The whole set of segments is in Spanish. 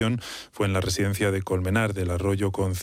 fue en la residencia de Colmenar del Arroyo con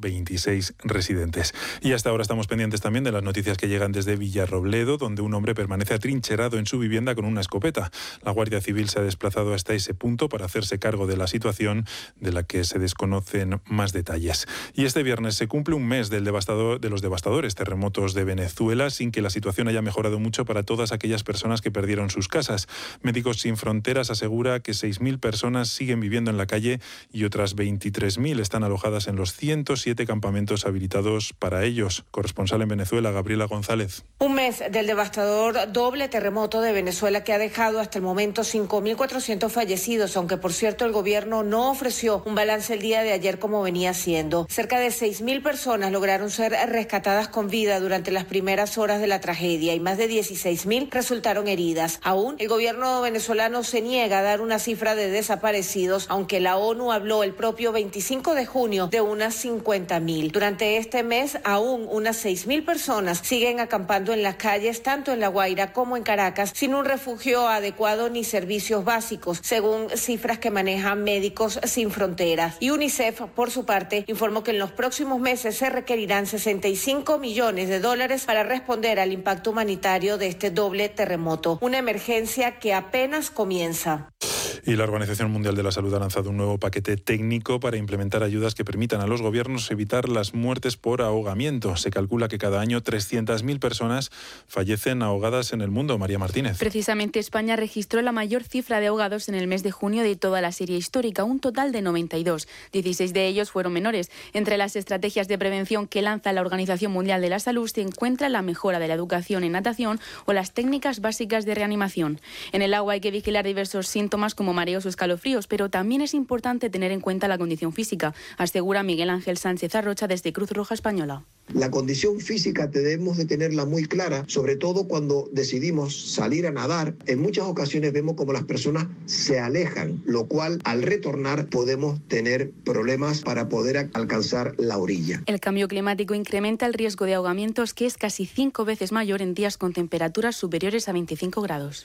126 residentes. Y hasta ahora estamos pendientes también de las noticias que llegan desde Villarrobledo, donde un hombre permanece atrincherado en su vivienda con una escopeta. La Guardia Civil se ha desplazado hasta ese punto para hacerse cargo de la situación, de la que se desconocen más detalles. Y este viernes se cumple un mes de los devastadores terremotos de Venezuela, sin que la situación haya mejorado mucho para todas aquellas personas que perdieron sus casas. Médicos Sin Fronteras asegura que 6.000 personas siguen viviendo en la calle y otras 23.000 están alojadas en los 107 campamentos habilitados para ellos. Corresponsal en Venezuela, Gabriela González. Un mes del devastador doble terremoto de Venezuela que ha dejado hasta el momento 5.400 fallecidos, aunque por cierto el gobierno no ofreció un balance el día de ayer como venía haciendo. Cerca de 6.000 personas lograron ser rescatadas con vida durante las primeras horas de la tragedia y más de 16.000 resultaron heridas. Aún el gobierno venezolano se niega a dar una cifra de desaparecidos, aunque la ONU habló el propio 25 de junio de unas 50.000. Durante este mes, aún unas 6.000 personas siguen acampando en las calles, tanto en La Guaira como en Caracas, sin un refugio adecuado ni servicios básicos, según cifras que manejan Médicos Sin Fronteras. Y UNICEF, por su parte, informó que en los próximos meses se requerirán $65 millones para responder al impacto humanitario de este doble terremoto, una emergencia que apenas comienza. Y la Organización Mundial de la Salud ha lanzado un nuevo paquete técnico para implementar ayudas que permitan a los gobiernos evitar las muertes por ahogamiento. Se calcula que cada año 300.000 personas fallecen ahogadas en el mundo. María Martínez. Precisamente España registró la mayor cifra de ahogados en el mes de junio de toda la serie histórica, un total de 92. 16 de ellos fueron menores. Entre las estrategias de prevención que lanza la Organización Mundial de la Salud se encuentra la mejora de la educación en natación o las técnicas básicas de reanimación. En el agua hay que vigilar diversos síntomas como mareos o escalofríos, pero también es importante tener en cuenta la condición física, asegura Miguel Ángel Sánchez Arrocha desde Cruz Roja Española. La condición física debemos de tenerla muy clara, sobre todo cuando decidimos salir a nadar. En muchas ocasiones vemos como las personas se alejan, lo cual al retornar podemos tener problemas para poder alcanzar la orilla. El cambio climático incrementa el riesgo de ahogamientos, que es casi 5 veces mayor en días con temperaturas superiores a 25 grados.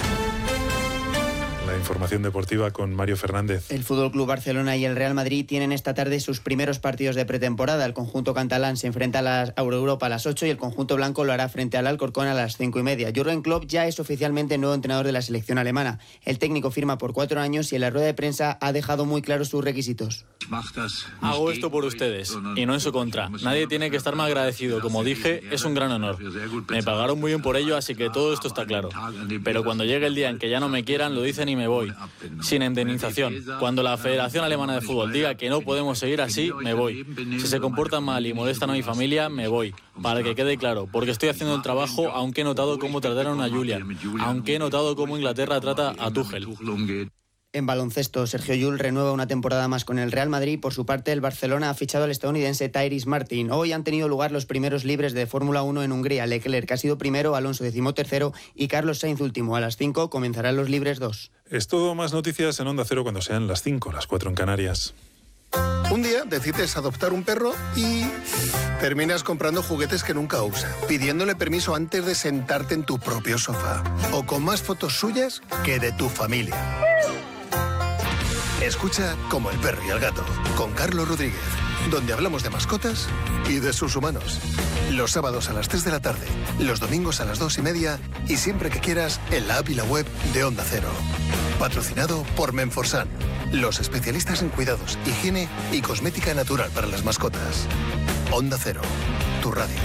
La información deportiva con Mario Fernández. El FC Barcelona y el Real Madrid tienen esta tarde sus primeros partidos de pretemporada. El conjunto catalán se enfrenta a la Euroeuropa a las 8 y el conjunto blanco lo hará frente al Alcorcón a las 5:30. Jürgen Klopp ya es oficialmente nuevo entrenador de la selección alemana. El técnico firma por 4 años y en la rueda de prensa ha dejado muy claros sus requisitos. Hago esto por ustedes y no en su contra. Nadie tiene que estar más agradecido. Como dije, es un gran honor. Me pagaron muy bien por ello, así que todo esto está claro. Pero cuando llegue el día en que ya no me quieran, lo dicen y me voy. Sin indemnización. Cuando la Federación Alemana de Fútbol diga que no podemos seguir así, me voy. Si se comportan mal y molestan a mi familia, me voy. Para que quede claro, porque estoy haciendo el trabajo, aunque he notado cómo trataron a Julian, aunque he notado cómo Inglaterra trata a Tuchel. En baloncesto, Sergio Llull renueva una temporada más con el Real Madrid. Por su parte, el Barcelona ha fichado al estadounidense Tyrese Martin. Hoy han tenido lugar los primeros libres de Fórmula 1 en Hungría. Leclerc ha sido primero, Alonso 13º y Carlos Sainz último. A las 5 comenzarán los libres 2. Es todo. Más noticias en Onda Cero cuando sean las 5, las 4 en Canarias. Un día decides adoptar un perro y terminas comprando juguetes que nunca usa, pidiéndole permiso antes de sentarte en tu propio sofá o con más fotos suyas que de tu familia. Escucha Como el perro y el gato, con Carlos Rodríguez, donde hablamos de mascotas y de sus humanos. Los sábados a las 3 de la tarde, los domingos a las 2:30 y siempre que quieras en la app y la web de Onda Cero. Patrocinado por Menforsan, los especialistas en cuidados, higiene y cosmética natural para las mascotas. Onda Cero, tu radio.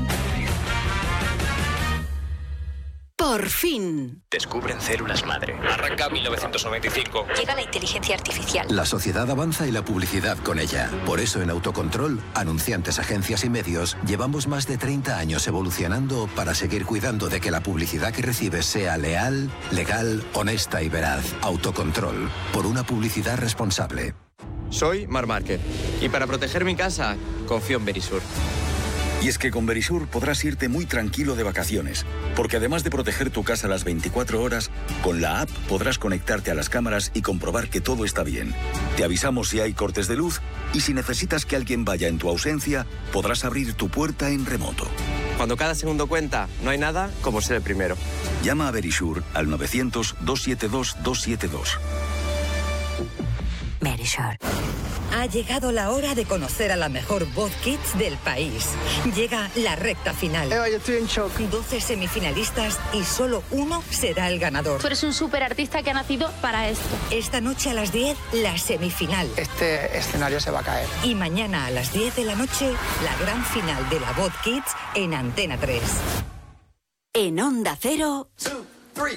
Por fin. Descubren células madre. Arranca 1995. Llega la inteligencia artificial. La sociedad avanza y la publicidad con ella. Por eso en Autocontrol, anunciantes, agencias y medios, llevamos más de 30 años evolucionando para seguir cuidando de que la publicidad que recibes sea leal, legal, honesta y veraz. Autocontrol, por una publicidad responsable. Soy Marc Márquez y para proteger mi casa, confío en Verisur. Y es que con Verisur podrás irte muy tranquilo de vacaciones, porque además de proteger tu casa las 24 horas, con la app podrás conectarte a las cámaras y comprobar que todo está bien. Te avisamos si hay cortes de luz y si necesitas que alguien vaya en tu ausencia, podrás abrir tu puerta en remoto. Cuando cada segundo cuenta, no hay nada como ser el primero. Llama a Verisur al 900-272-272. Verisure. Ha llegado la hora de conocer a la mejor voz kids del país. Llega la recta final. Yo estoy en shock. 12 semifinalistas y solo uno será el ganador. Tú eres un superartista que ha nacido para esto. Esta noche a las 10, la semifinal. Este escenario se va a caer. Y mañana a las 10 de la noche, la gran final de la voz kids en Antena 3. En Onda Cero. 2, 3.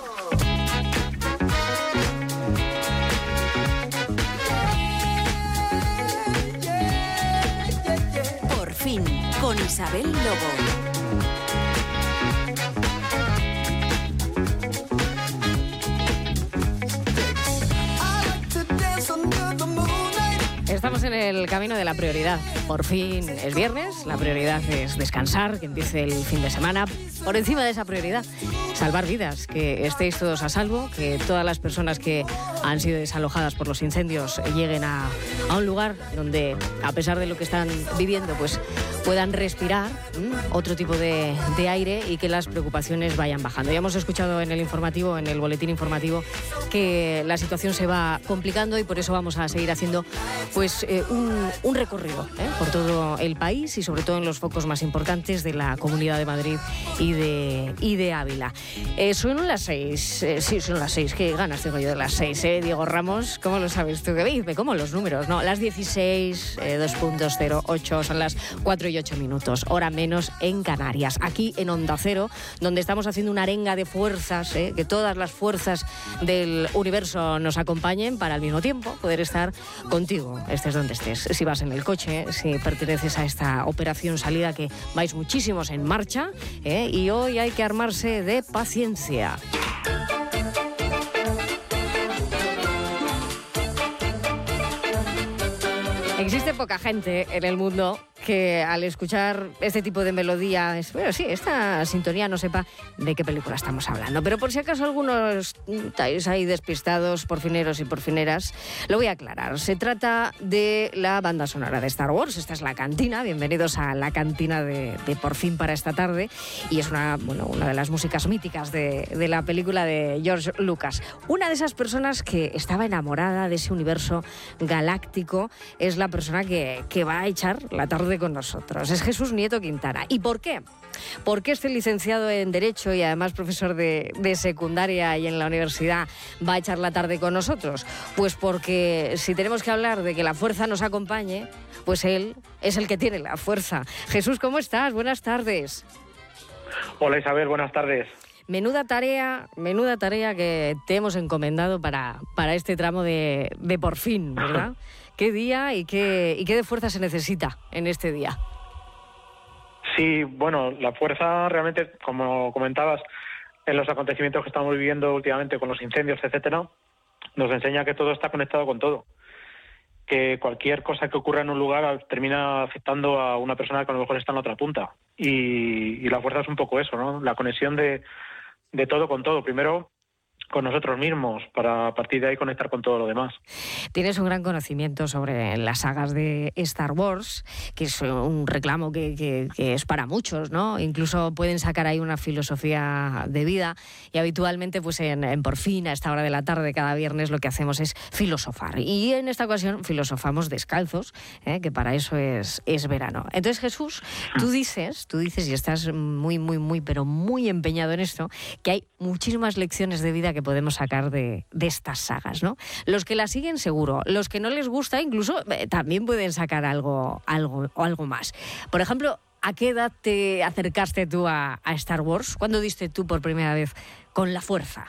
Por fin, con Isabel Lobo. Estamos en el camino de la prioridad. Por fin es viernes, la prioridad es descansar, que empiece el fin de semana. Por encima de esa prioridad, salvar vidas, que estéis todos a salvo, que todas las personas que han sido desalojadas por los incendios lleguen a un lugar donde, a pesar de lo que están viviendo, pues puedan respirar otro tipo de aire y que las preocupaciones vayan bajando. Ya hemos escuchado en el informativo, en el boletín informativo, que la situación se va complicando y por eso vamos a seguir haciendo pues un recorrido por todo el país y sobre todo en los focos más importantes de la Comunidad de Madrid y de Ávila. Son las 6, sí, son las 6, qué ganas tengo yo de las 6, Diego Ramos, ¿cómo lo sabes tú? Me como los números, ¿no? Las 16, 2.08, son las 4:08, hora menos en Canarias. Aquí en Onda Cero, donde estamos haciendo una arenga de fuerzas, que todas las fuerzas del universo nos acompañen para al mismo tiempo poder estar contigo, estés donde estés. Si vas en el coche, si perteneces a esta operación salida que vais muchísimos en marcha, y hoy hay que armarse de paciencia. Existe poca gente en el mundo que al escuchar este tipo de melodías, bueno, sí, esta sintonía, no sepa de qué película estamos hablando. Pero por si acaso algunos estáis ahí despistados, porfineros y porfineras, lo voy a aclarar. Se trata de la banda sonora de Star Wars. Esta es La Cantina. Bienvenidos a La Cantina de Por Fin para esta tarde. Y es una de las músicas míticas de la película de George Lucas. Una de esas personas que estaba enamorada de ese universo galáctico es la persona que va a echar la tarde con nosotros. Es Jesús Nieto Quintana. ¿Y por qué? Porque este licenciado en Derecho y además profesor de secundaria y en la universidad va a echar la tarde con nosotros. Pues porque si tenemos que hablar de que la fuerza nos acompañe, pues él es el que tiene la fuerza. Jesús, ¿cómo estás? Buenas tardes. Hola Isabel, buenas tardes. Menuda tarea que te hemos encomendado para este tramo de Por Fin, ¿verdad? ¿Qué día y qué de fuerza se necesita en este día? Sí, bueno, la fuerza realmente, como comentabas, en los acontecimientos que estamos viviendo últimamente con los incendios, etcétera, nos enseña que todo está conectado con todo. Que cualquier cosa que ocurra en un lugar termina afectando a una persona que a lo mejor está en la otra punta. Y la fuerza es un poco eso, ¿no? La conexión de todo con todo. Primero con nosotros mismos, para a partir de ahí conectar con todo lo demás. Tienes un gran conocimiento sobre las sagas de Star Wars, que es un reclamo que es para muchos, ¿no? Incluso pueden sacar ahí una filosofía de vida y habitualmente pues en Por Fin, a esta hora de la tarde, cada viernes, lo que hacemos es filosofar. Y en esta ocasión filosofamos descalzos, que para eso es verano. Entonces, Jesús, tú dices, y estás muy, pero muy empeñado en esto, que hay muchísimas lecciones de vida que podemos sacar de estas sagas, ¿no? Los que la siguen seguro, los que no les gusta incluso también pueden sacar algo más. Por ejemplo, ¿a qué edad te acercaste tú a Star Wars? ¿Cuándo diste tú por primera vez con la fuerza?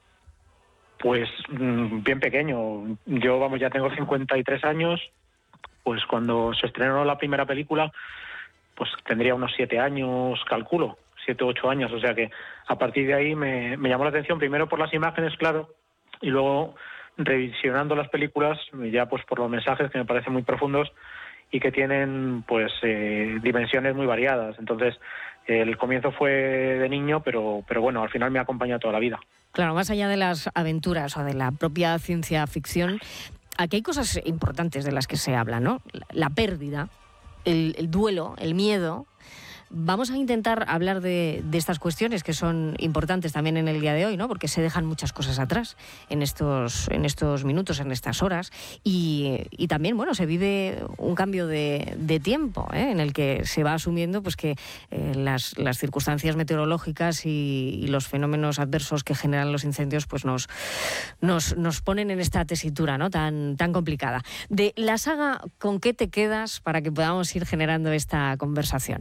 Pues bien pequeño. Yo, ya tengo 53 años, pues cuando se estrenó la primera película, pues tendría unos 7 años, calculo. 7 o 8 años, o sea que a partir de ahí me llamó la atención, primero por las imágenes, claro, y luego revisionando las películas, ya pues por los mensajes que me parecen muy profundos y que tienen pues dimensiones muy variadas. Entonces el comienzo fue de niño, pero bueno, al final me acompaña toda la vida. Claro, más allá de las aventuras o de la propia ciencia ficción, aquí hay cosas importantes de las que se habla, ¿no? La pérdida, el duelo, el miedo. Vamos a intentar hablar de estas cuestiones que son importantes también en el día de hoy, ¿no? Porque se dejan muchas cosas atrás en estos minutos, en estas horas, y también, bueno, se vive un cambio de tiempo, en el que se va asumiendo pues que las circunstancias meteorológicas y los fenómenos adversos que generan los incendios pues nos ponen en esta tesitura, ¿no? tan complicada. De la saga, ¿con qué te quedas para que podamos ir generando esta conversación?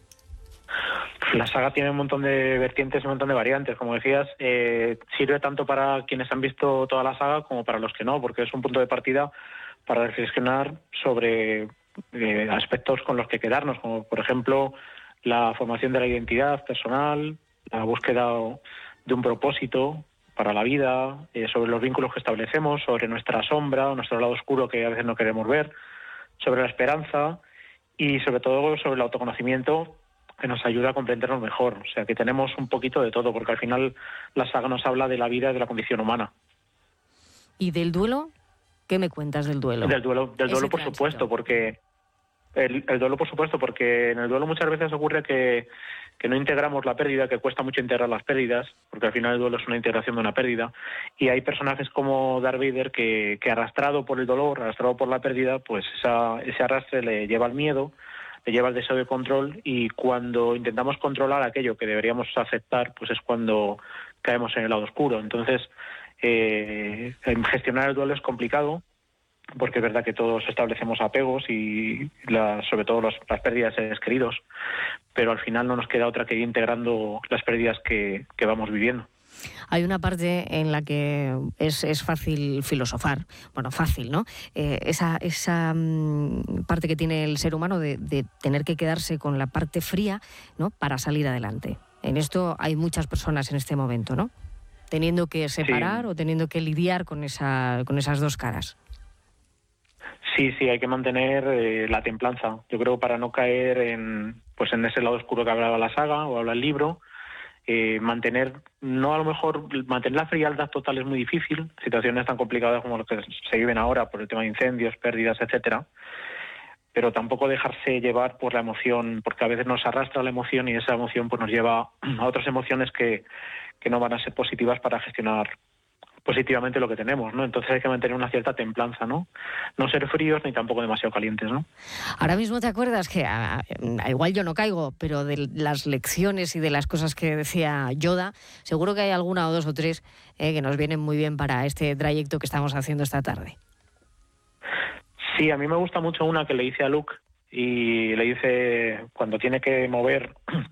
La saga tiene un montón de vertientes, un montón de variantes. Como decías, sirve tanto para quienes han visto toda la saga como para los que no, porque es un punto de partida para reflexionar sobre aspectos con los que quedarnos, como por ejemplo la formación de la identidad personal, la búsqueda de un propósito para la vida, sobre los vínculos que establecemos, sobre nuestra sombra, nuestro lado oscuro que a veces no queremos ver, sobre la esperanza y sobre todo sobre el autoconocimiento, que nos ayuda a comprendernos mejor. O sea, que tenemos un poquito de todo, porque al final la saga nos habla de la vida y de la condición humana. ¿Y del duelo? ¿Qué me cuentas del duelo? Del duelo por supuesto, porque el duelo por supuesto, porque en el duelo muchas veces ocurre que no integramos la pérdida, que cuesta mucho integrar las pérdidas, porque al final el duelo es una integración de una pérdida, y hay personajes como Darth Vader que arrastrado por el dolor, arrastrado por la pérdida, pues ese arrastre le lleva al miedo, le lleva al deseo de control, y cuando intentamos controlar aquello que deberíamos aceptar, pues es cuando caemos en el lado oscuro. Entonces, gestionar el duelo es complicado, porque es verdad que todos establecemos apegos y sobre todo las pérdidas de seres queridos, pero al final no nos queda otra que ir integrando las pérdidas que vamos viviendo. Hay una parte en la que es fácil filosofar, bueno, fácil, ¿no? Esa parte que tiene el ser humano de tener que quedarse con la parte fría, ¿no? Para salir adelante. En esto hay muchas personas en este momento, ¿no? Teniendo que separar o teniendo que lidiar con esas dos caras. Sí, hay que mantener la templanza. Yo creo para no caer en ese lado oscuro que hablaba la saga o habla el libro. Mantener la frialdad total es muy difícil, situaciones tan complicadas como las que se viven ahora por el tema de incendios, pérdidas, etcétera, pero tampoco dejarse llevar por la emoción, porque a veces nos arrastra la emoción y esa emoción pues nos lleva a otras emociones que no van a ser positivas para gestionar positivamente lo que tenemos, ¿no? Entonces hay que mantener una cierta templanza, ¿no? No ser fríos ni tampoco demasiado calientes, ¿no? Ahora mismo te acuerdas que, igual yo no caigo, pero de las lecciones y de las cosas que decía Yoda, seguro que hay alguna o dos o tres que nos vienen muy bien para este trayecto que estamos haciendo esta tarde. Sí, a mí me gusta mucho una que le dice a Luke, y le dice, cuando tiene que mover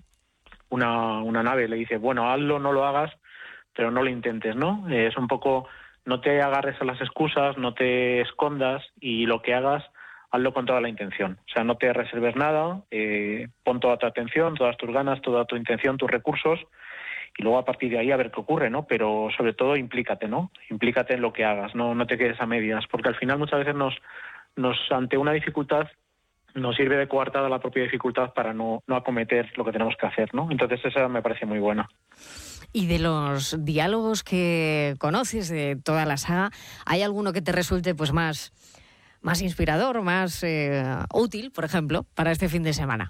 una nave, le dice, bueno, hazlo, no lo hagas, pero no lo intentes, ¿no? Es un poco, no te agarres a las excusas, no te escondas, y lo que hagas, hazlo con toda la intención. O sea, no te reserves nada, pon toda tu atención, todas tus ganas, toda tu intención, tus recursos, y luego a partir de ahí a ver qué ocurre, ¿no? Pero sobre todo implícate, ¿no? Implícate en lo que hagas, no te quedes a medias, porque al final muchas veces nos ante una dificultad nos sirve de coartada la propia dificultad para no acometer lo que tenemos que hacer, ¿no? Entonces esa me parece muy buena. Y de los diálogos que conoces de toda la saga, ¿hay alguno que te resulte pues más inspirador, más útil, por ejemplo, para este fin de semana?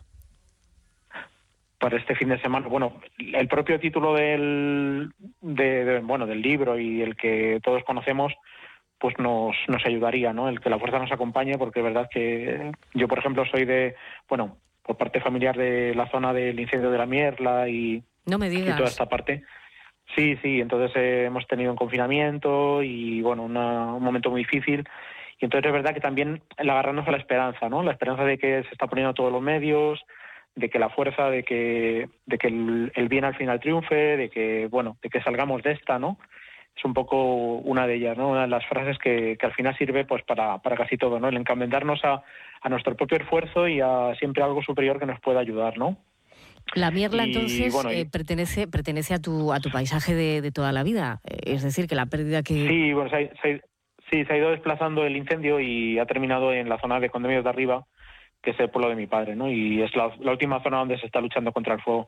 Para este fin de semana, bueno, el propio título del libro y el que todos conocemos, pues nos ayudaría, ¿no? El que la fuerza nos acompañe, porque es verdad que yo, por ejemplo, soy por parte familiar de la zona del incendio de la Mierla y no me digas. Y toda esta parte. Sí, entonces hemos tenido un confinamiento y, bueno, un momento muy difícil. Y entonces es verdad que también el agarrarnos a la esperanza, ¿no? La esperanza de que se está poniendo todos los medios, de que la fuerza, de que el bien al final triunfe, de que salgamos de esta, ¿no? Es un poco una de ellas, ¿no? Una de las frases que al final sirve pues para casi todo, ¿no? El encomendarnos a nuestro propio esfuerzo y a siempre algo superior que nos pueda ayudar, ¿no? La Mierla, entonces, pertenece a tu paisaje de toda la vida. Es decir, que la pérdida que... Sí, bueno, se ha ido desplazando el incendio y ha terminado en la zona de Condemios de Arriba, que es el pueblo de mi padre, ¿no? Y es la última zona donde se está luchando contra el fuego.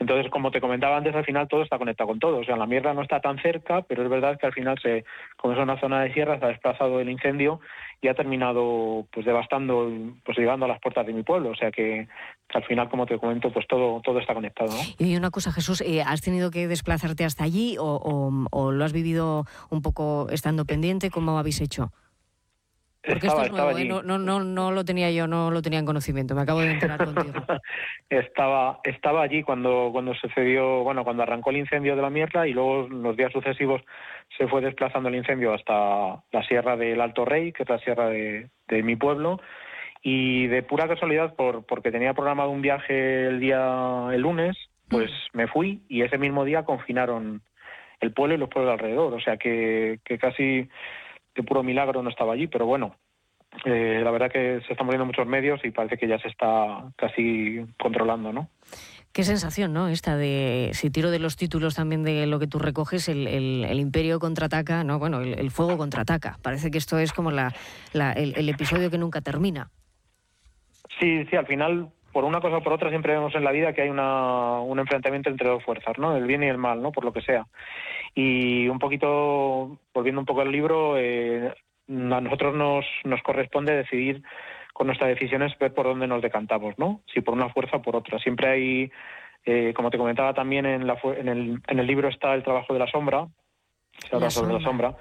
Entonces, como te comentaba antes, al final todo está conectado con todo. O sea, la mierda no está tan cerca, pero es verdad que al final, como es una zona de sierra, se ha desplazado el incendio y ha terminado pues devastando, pues llegando a las puertas de mi pueblo. O sea que al final, como te comento, pues todo está conectado, ¿no? Y una cosa, Jesús, ¿has tenido que desplazarte hasta allí o lo has vivido un poco estando pendiente? ¿Cómo habéis hecho? Porque esto es nuevo, no lo tenía yo, no lo tenía en conocimiento, me acabo de enterar contigo. Estaba allí cuando sucedió, cuando arrancó el incendio de la Mierla, y luego los días sucesivos se fue desplazando el incendio hasta la sierra del Alto Rey, que es la sierra de mi pueblo, y de pura casualidad, porque tenía programado un viaje el lunes, pues me fui, y ese mismo día confinaron el pueblo y los pueblos de alrededor, o sea que casi de puro milagro no estaba allí, pero bueno, la verdad que se están moviendo muchos medios y parece que ya se está casi controlando, ¿no? Qué sensación, ¿no? Esta de, si tiro de los títulos también de lo que tú recoges, el Imperio contraataca, ¿no? Bueno, el fuego contraataca. Parece que esto es como el episodio que nunca termina. Sí, al final, por una cosa o por otra, siempre vemos en la vida que hay un enfrentamiento entre dos fuerzas, ¿no? El bien y el mal, ¿no? Por lo que sea. Y un poquito, volviendo un poco al libro, a nosotros nos corresponde decidir con nuestras decisiones, ver por dónde nos decantamos, ¿no? Si por una fuerza o por otra. Siempre hay, como te comentaba también en el libro está el trabajo de la sombra, se habla sobre la sombra,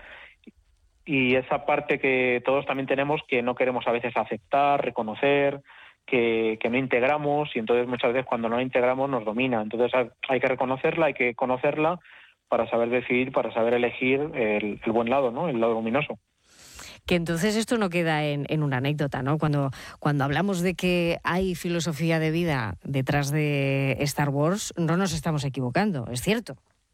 y esa parte que todos también tenemos que no queremos a veces aceptar, reconocer, que no integramos, y entonces muchas veces cuando no la integramos nos domina. Entonces hay que reconocerla, hay que conocerla, para saber decidir, para saber elegir el buen lado, ¿no? El lado luminoso. Que entonces esto no queda en una anécdota, ¿no? Cuando hablamos de que hay filosofía de vida detrás de Star Wars, no nos estamos equivocando, es cierto.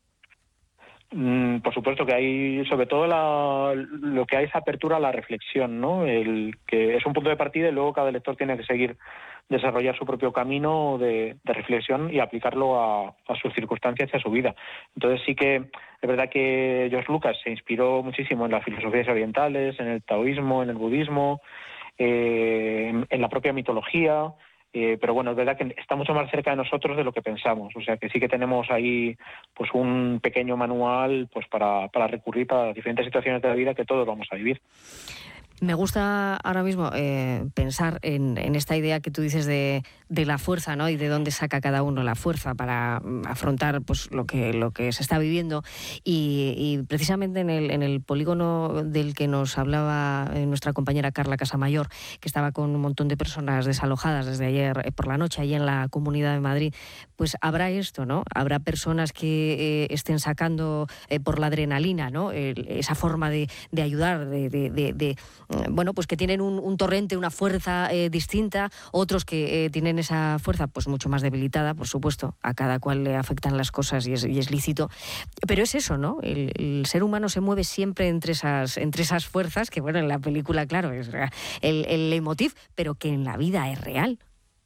Por supuesto que hay, sobre todo lo que hay es apertura a la reflexión, ¿no? Que es un punto de partida y luego cada lector tiene que seguir desarrollar su propio camino de reflexión y aplicarlo a sus circunstancias y a su vida. Entonces sí que es verdad que George Lucas se inspiró muchísimo en las filosofías orientales, en el taoísmo, en el budismo, en la propia mitología, pero bueno, es verdad que está mucho más cerca de nosotros de lo que pensamos. O sea que sí que tenemos ahí pues un pequeño manual pues para recurrir para diferentes situaciones de la vida que todos vamos a vivir. Me gusta ahora mismo pensar en esta idea que tú dices de la fuerza, ¿no? Y de dónde saca cada uno la fuerza para afrontar pues lo que se está viviendo. Y precisamente en el polígono del que nos hablaba nuestra compañera Carla Casamayor, que estaba con un montón de personas desalojadas desde ayer por la noche, allí en la Comunidad de Madrid, pues habrá esto, ¿no? Habrá personas que estén sacando por la adrenalina, ¿no? Esa forma de ayudar, bueno, pues que tienen un torrente, una fuerza distinta, otros que tienen esa fuerza pues mucho más debilitada, por supuesto, a cada cual le afectan las cosas y es lícito, pero es eso, ¿no? El ser humano se mueve siempre entre esas fuerzas, que bueno, en la película, claro, es el leitmotiv, pero que en la vida es real.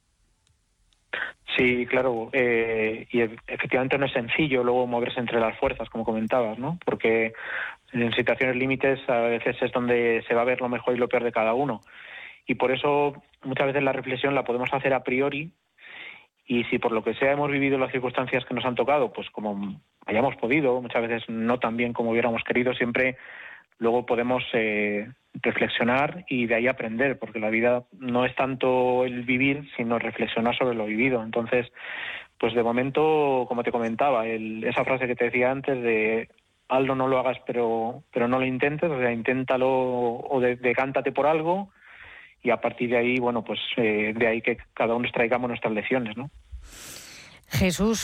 Sí, claro, y efectivamente no es sencillo luego moverse entre las fuerzas, como comentabas, ¿no? Porque en situaciones límites a veces es donde se va a ver lo mejor y lo peor de cada uno. Y por eso muchas veces la reflexión la podemos hacer a priori, y si por lo que sea hemos vivido las circunstancias que nos han tocado, pues como hayamos podido, muchas veces no tan bien como hubiéramos querido, siempre luego podemos reflexionar y de ahí aprender, porque la vida no es tanto el vivir, sino reflexionar sobre lo vivido. Entonces, pues de momento, como te comentaba, esa frase que te decía antes de hazlo, no lo hagas, pero no lo intentes, o sea, inténtalo o decántate por algo, y a partir de ahí, bueno, pues de ahí que cada uno extraigamos nuestras lecciones, ¿no? Jesús,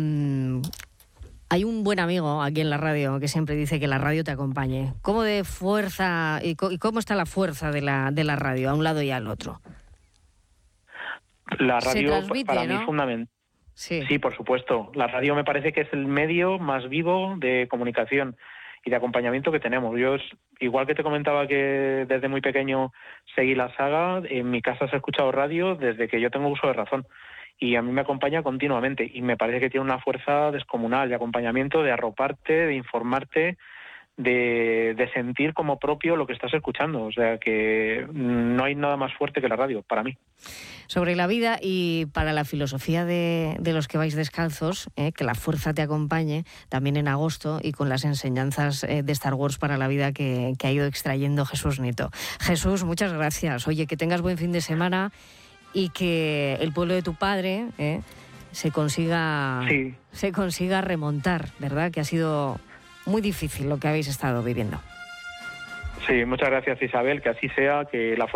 hay un buen amigo aquí en la radio que siempre dice que la radio te acompañe. ¿Cómo de fuerza y cómo está la fuerza de la radio a un lado y al otro? La radio para mí ¿no? es fundamental. Sí, por supuesto. La radio me parece que es el medio más vivo de comunicación y de acompañamiento que tenemos. Yo, igual que te comentaba que desde muy pequeño seguí la saga, en mi casa se ha escuchado radio desde que yo tengo uso de razón. Y a mí me acompaña continuamente. Y me parece que tiene una fuerza descomunal de acompañamiento, de arroparte, de informarte, de sentir como propio lo que estás escuchando. O sea que no hay nada más fuerte que la radio, para mí. Sobre la vida y para la filosofía de los que vais descalzos, que la fuerza te acompañe también en agosto, y con las enseñanzas de Star Wars para la vida que ha ido extrayendo Jesús Nieto. Jesús, muchas gracias. Oye, que tengas buen fin de semana y que el pueblo de tu padre se consiga remontar, ¿verdad? Que ha sido muy difícil lo que habéis estado viviendo. Sí, muchas gracias, Isabel, que así sea, que la